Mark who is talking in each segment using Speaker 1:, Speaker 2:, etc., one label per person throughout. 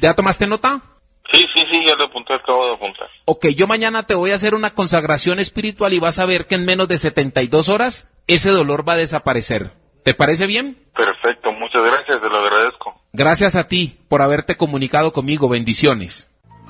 Speaker 1: ¿Ya tomaste nota?
Speaker 2: Sí, ya lo apunté, acabo de apuntar.
Speaker 1: Ok, yo mañana te voy a hacer una consagración espiritual y vas a ver que en menos de 72 horas ese dolor va a desaparecer. ¿Te parece bien?
Speaker 2: Perfecto, muchas gracias, te lo agradezco.
Speaker 1: Gracias a ti por haberte comunicado conmigo. Bendiciones.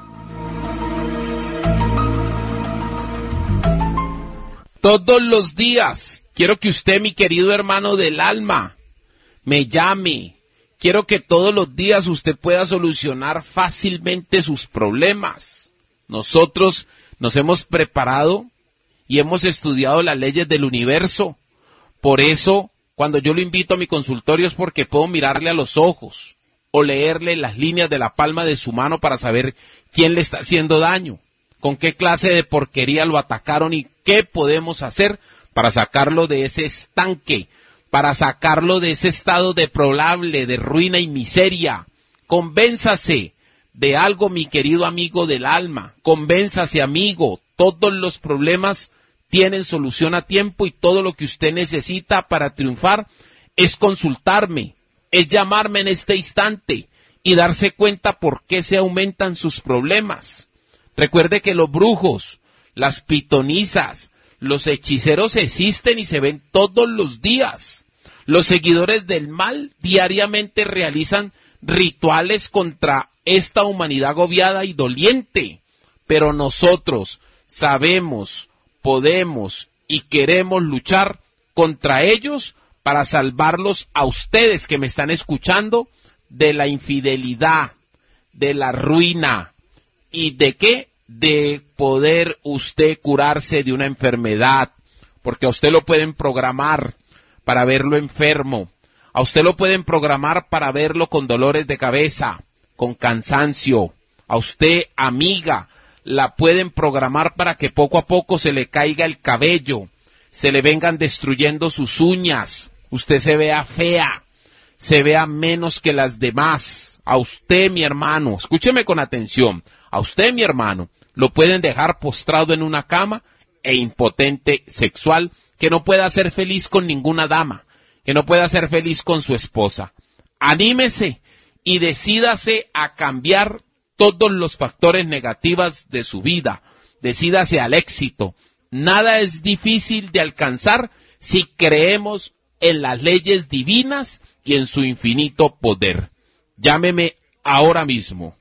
Speaker 1: Todos los días quiero que usted, mi querido hermano del alma, me llame. Quiero que todos los días usted pueda solucionar fácilmente sus problemas. Nosotros nos hemos preparado y hemos estudiado las leyes del universo. Por eso, cuando yo lo invito a mi consultorio es porque puedo mirarle a los ojos o leerle las líneas de la palma de su mano para saber quién le está haciendo daño, con qué clase de porquería lo atacaron y qué podemos hacer para sacarlo de ese estanque, para sacarlo de ese estado deplorable, de ruina y miseria. Convénzase de algo, mi querido amigo del alma. Convénzase, amigo. Todos los problemas tienen solución a tiempo y todo lo que usted necesita para triunfar es consultarme, es llamarme en este instante y darse cuenta por qué se aumentan sus problemas. Recuerde que los brujos, las pitonisas, los hechiceros existen y se ven todos los días. Los seguidores del mal diariamente realizan rituales contra esta humanidad agobiada y doliente. Pero nosotros sabemos, podemos y queremos luchar contra ellos para salvarlos a ustedes que me están escuchando de la infidelidad, de la ruina y de qué, de poder usted curarse de una enfermedad, porque a usted lo pueden programar para verlo enfermo, a usted lo pueden programar para verlo con dolores de cabeza, con cansancio, a usted, amiga, la pueden programar para que poco a poco se le caiga el cabello, se le vengan destruyendo sus uñas, usted se vea fea, se vea menos que las demás. A usted, mi hermano, escúcheme con atención, a usted, mi hermano, lo pueden dejar postrado en una cama e impotente sexual, que no pueda ser feliz con ninguna dama, que no pueda ser feliz con su esposa. Anímese y decídase a cambiar todos los factores negativos de su vida. Decídase al éxito. Nada es difícil de alcanzar si creemos en las leyes divinas y en su infinito poder. Llámeme ahora mismo.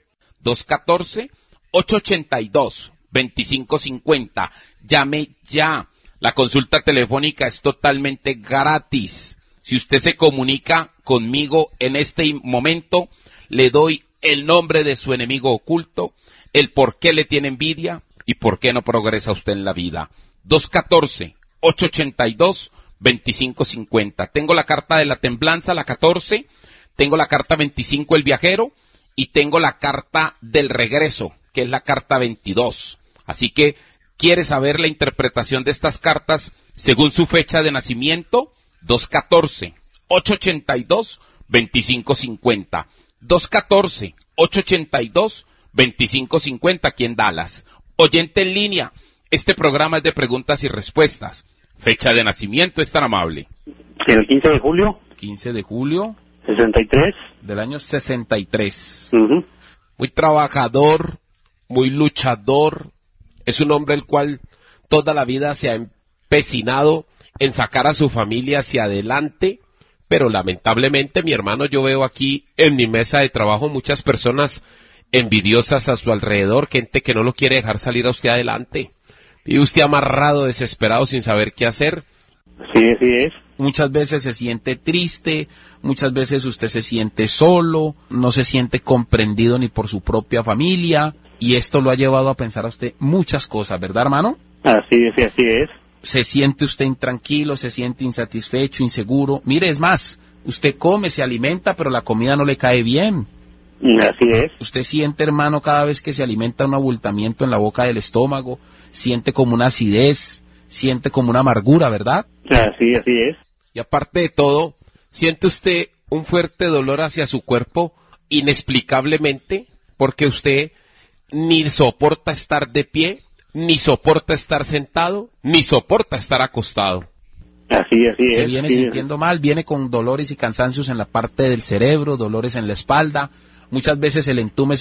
Speaker 1: 214-882-2550. Llame ya. La consulta telefónica es totalmente gratis. Si usted se comunica conmigo en este momento, le doy el nombre de su enemigo oculto, el por qué le tiene envidia y por qué no progresa usted en la vida. 214-882-2550. Tengo la carta de la templanza, la 14, tengo la carta 25, el viajero, y tengo la carta del regreso, que es la carta 22. Así que, ¿quiere saber la interpretación de estas cartas según su fecha de nacimiento? 214-882-2550. 214-882-2550 aquí en Dallas. Oyente en línea, este programa es de preguntas y respuestas. Fecha de nacimiento, es tan amable.
Speaker 3: El 15 de julio.
Speaker 1: 15 de julio.
Speaker 3: 63.
Speaker 1: Del año 63.
Speaker 3: Uh-huh.
Speaker 1: Muy trabajador, muy luchador. Es un hombre el cual toda la vida se ha empecinado en sacar a su familia hacia adelante. Pero lamentablemente, mi hermano, yo veo aquí en mi mesa de trabajo muchas personas envidiosas a su alrededor, gente que no lo quiere dejar salir a usted adelante. Y usted amarrado, desesperado, sin saber qué hacer.
Speaker 3: Sí, así es.
Speaker 1: Muchas veces se siente triste, muchas veces usted se siente solo, no se siente comprendido ni por su propia familia, y esto lo ha llevado a pensar a usted muchas cosas, ¿verdad, hermano?
Speaker 3: Así es.
Speaker 1: Se siente usted intranquilo, se siente insatisfecho, inseguro. Mire, es más, usted come, se alimenta, pero la comida no le cae bien.
Speaker 3: Así es.
Speaker 1: Usted siente, hermano, cada vez que se alimenta un abultamiento en la boca del estómago, siente como una acidez, siente como una amargura, ¿verdad?
Speaker 3: Así es.
Speaker 1: Y aparte de todo, ¿siente usted un fuerte dolor hacia su cuerpo inexplicablemente? Porque usted ni soporta estar de pie, ni soporta estar sentado, ni soporta estar acostado.
Speaker 3: Así es.
Speaker 1: Se viene sintiendo mal, viene con dolores y cansancios en la parte del cerebro, dolores en la espalda, muchas veces el entume